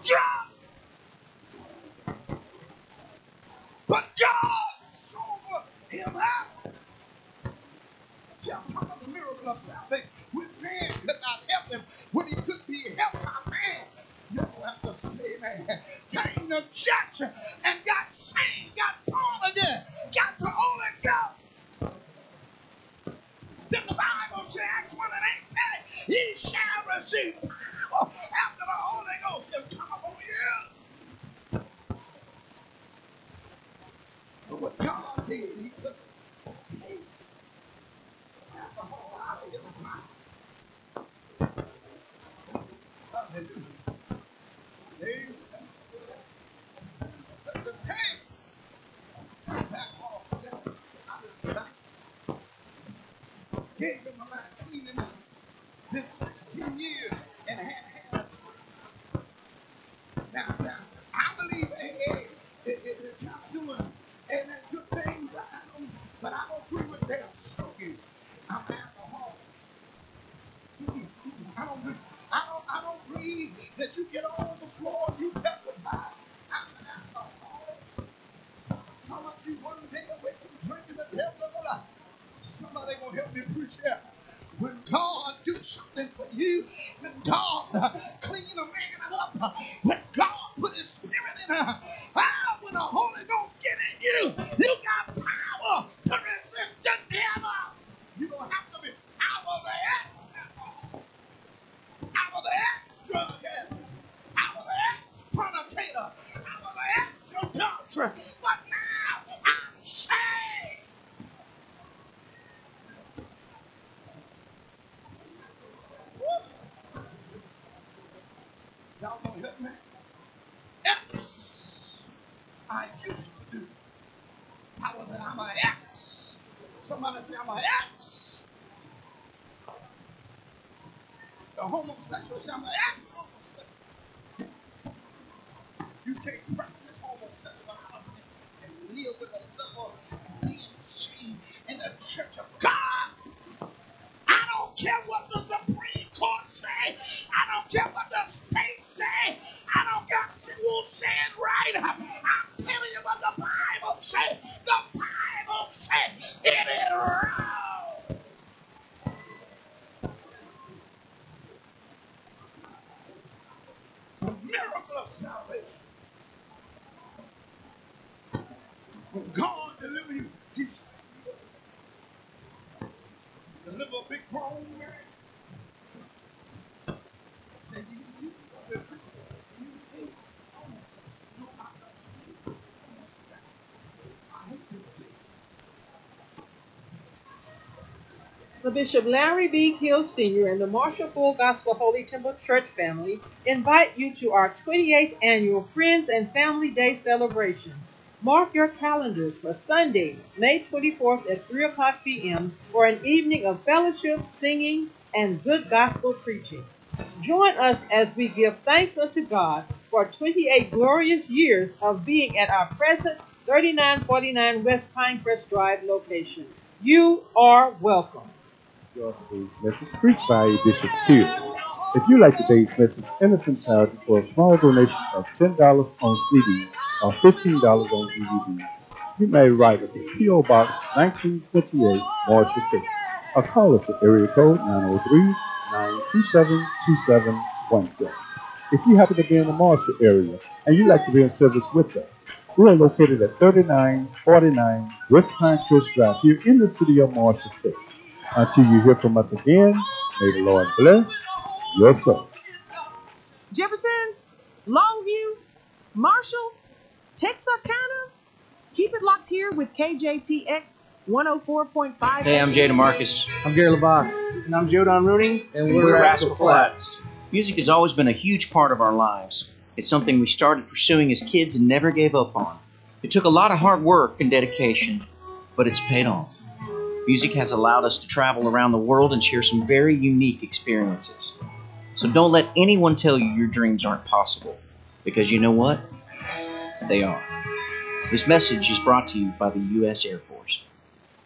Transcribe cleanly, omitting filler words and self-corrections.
drunk. But God sobered him out. See, I'm talking about the miracle of salvation. When man could not help him, when he could be helped by man, you don't have to say, man, came to church and got saved, got born again, got the Holy Ghost. Then the Bible says, Acts 1 and 8 says, ye shall receive power after the Holy Ghost has come upon you. But what God did, he took taste alcohol out of his mouth. Hallelujah. Praise God. The taste back off out of his mouth. Gave him a mind cleaning up. Been 16 years and had now, I believe it's not doing and that good things. But I don't agree with that. I'm alcoholic. I don't believe that you get on the floor and you testify. I'm an alcoholic. How much you one day away from drinking the devil of the life? Somebody gonna help me preach that. When God do something for you, when God clean a man up, when God put his spirit in her, when the Holy Ghost get in you, you got power to resist the devil. You don't have to be power the power the ex-drug addict, power the ex-fornicator, power the ex-adulterer. But now I'm saved. Y'all gonna help me? X I used to do. Power that I'm an X. Somebody say I'm an X. The homosexual say I'm an ex-homosexual. You can't practice homosexuality and live with a love and being chained in the church of God. I don't care what the Supreme Court say. I don't care what the state say. I don't care who say it right. I'm telling you what the Bible says. The Bible says it is wrong. The miracle of salvation. When God delivers you, He's deliver a big grown man. Say, you hate almost no, I hate to see. The Bishop Larry B. Hill Sr. and the Marshall Full Gospel Holy Temple Church family invite you to our 28th annual Friends and Family Day celebration. Mark your calendars for Sunday, May 24th at 3 o'clock p.m. for an evening of fellowship, singing, and good gospel preaching. Join us as we give thanks unto God for 28 glorious years of being at our present 3949 West Pinecrest Drive location. You are welcome. Today's message preached by Bishop Hill. If you like today's message, innocent charity for a small donation of $10 on CD or $15 on DVD, you may write us at P.O. Box 1928, Marshall, Texas, or call us at area code 903-927-2717. If you happen to be in the Marshall area and you'd like to be in service with us, we are located at 3949 West Pinecrest Drive here in the city of Marshall, Texas. Until you hear from us again, may the Lord bless your soul. Jefferson, Longview, Marshall, Texarkana. Keep it locked here with KJTX 104.5. Hey, I'm Jay DeMarcus. I'm Gary LaBox. And I'm Joe Don Rooney. And we're Rascal Flatts. Music has always been a huge part of our lives. It's something we started pursuing as kids and never gave up on. It took a lot of hard work and dedication, but it's paid off. Music has allowed us to travel around the world and share some very unique experiences. So don't let anyone tell you your dreams aren't possible, because you know what? They are. This message is brought to you by the U.S. Air Force.